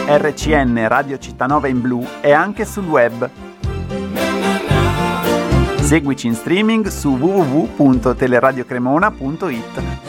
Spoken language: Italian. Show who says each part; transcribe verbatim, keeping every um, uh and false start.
Speaker 1: R C N Radio Cittanova in blu è anche sul web. Seguici in streaming su w w w punto teleradiocremona punto it.